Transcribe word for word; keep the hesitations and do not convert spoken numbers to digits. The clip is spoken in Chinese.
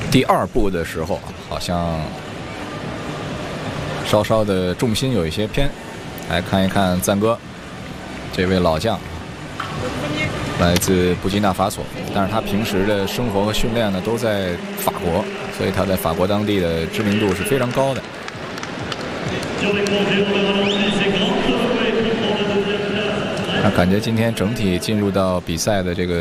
第二步的时候，好像稍稍的重心有一些偏。来看一看赞哥这位老将，来自布基纳法索，但是他平时的生活和训练呢都在法国，所以他在法国当地的知名度是非常高的。那感觉今天整体进入到比赛的这个